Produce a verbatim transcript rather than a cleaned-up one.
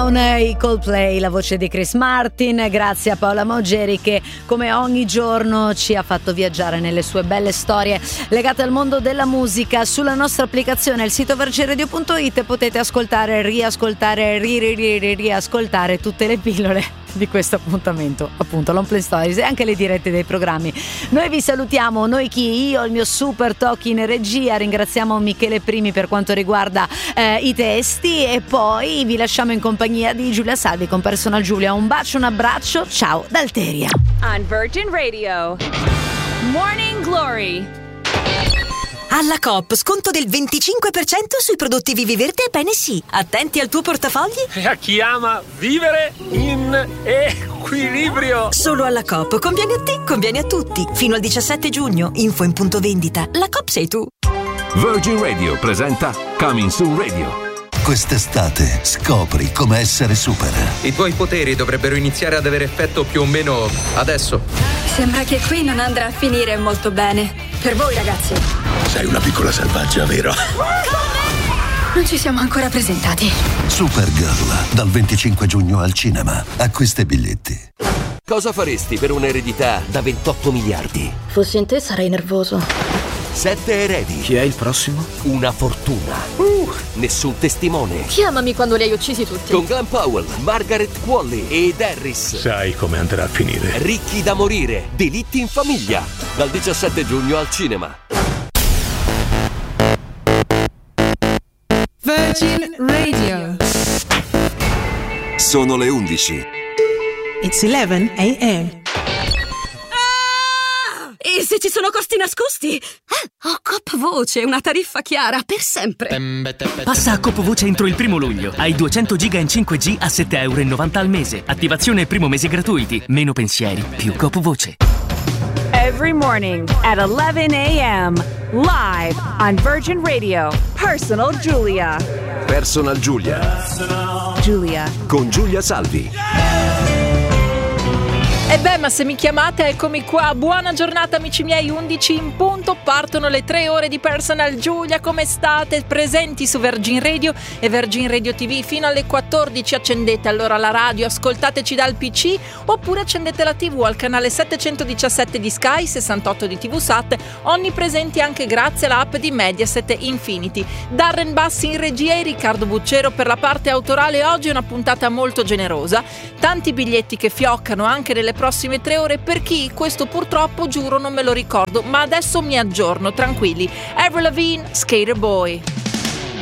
Down, i Coldplay, la voce di Chris Martin. Grazie a Paola Maugeri che come ogni giorno ci ha fatto viaggiare nelle sue belle storie legate al mondo della musica. Sulla nostra applicazione, il sito virgin radio punto it, potete ascoltare, riascoltare, ri, ri, ri, ri, riascoltare tutte le pillole di questo appuntamento, appunto l'On Play Stories e anche le dirette dei programmi. Noi vi salutiamo, noi chi? Io, il mio super Toki in regia, ringraziamo Michele Primi per quanto riguarda eh, i testi e poi vi lasciamo in compagnia di Giulia Salvi con Personal Giulia. Un bacio, un abbraccio, ciao da Alteria. On Virgin Radio, Morning Glory. Alla Coop, sconto del venticinque per cento sui prodotti Viviverde e Pene-Sì. Attenti al tuo portafogli. E a chi ama vivere in equilibrio. Solo alla Coop, conviene a te, conviene a tutti. Fino al diciassette giugno, info in punto vendita. La Coop sei tu. Virgin Radio presenta Coming Soon Radio. Quest'estate scopri come essere super. I tuoi poteri dovrebbero iniziare ad avere effetto più o meno adesso. Sembra che qui non andrà a finire molto bene. Per voi, ragazzi. Sei una piccola selvaggia, vero? Non ci siamo ancora presentati. Supergirl, dal venticinque giugno al cinema. Acquista i biglietti. Cosa faresti per un'eredità da ventotto miliardi? Fossi in te sarei nervoso. Sette eredi. Chi è il prossimo? Una fortuna. Uh, nessun testimone. Chiamami quando li hai uccisi tutti. Con Glenn Powell, Margaret Qualley ed Harris. Sai come andrà a finire. Ricchi da morire. Delitti in famiglia. Dal diciassette giugno al cinema. Virgin Radio. Sono le undici. It's eleven a.m. E se ci sono costi nascosti? Eh, ho Coop Voce, una tariffa chiara per sempre. Passa a Coop Voce entro il primo luglio. Hai duecento giga in cinque G a sette virgola novanta euro al mese. Attivazione e primo mese gratuiti. Meno pensieri, più Coop Voce. Every morning at eleven a.m. live on Virgin Radio. Personal Giulia. Personal Giulia. Giulia. Con Giulia Salvi. E beh, ma se mi chiamate, eccomi qua. Buona giornata amici miei, undici in punto, partono le tre ore di Personal Giulia. Come state? Presenti su Virgin Radio e Virgin Radio T V fino alle quattordici. Accendete allora la radio, ascoltateci dal P C oppure accendete la tivù al canale settecentodiciassette di Sky, sessantotto di TVSat, onnipresenti anche grazie all'app di Mediaset Infinity. Darren Bassi in regia e Riccardo Buccero per la parte autorale. Oggi è una puntata molto generosa, tanti biglietti che fioccano anche nelle prossime tre ore. Per chi? Questo purtroppo giuro non me lo ricordo, ma adesso mi aggiorno, tranquilli. Avril Lavigne, Skater Boy.